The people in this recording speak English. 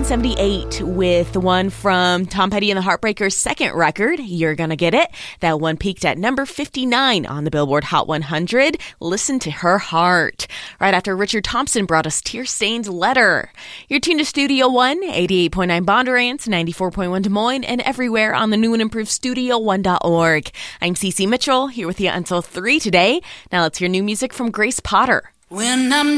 1978 with the one from Tom Petty and the Heartbreakers' second record, You're Gonna Get It. That one peaked at number 59 on the Billboard Hot 100. Listen to Her Heart. Right after Richard Thompson brought us Tear-Stained Letter. You're tuned to Studio One, 88.9 Bondurant, 94.1 Des Moines, and everywhere on the new and improved StudioOne.org. I'm Cece Mitchell, here with you until 3 today. Now let's hear new music from Grace Potter. When I'm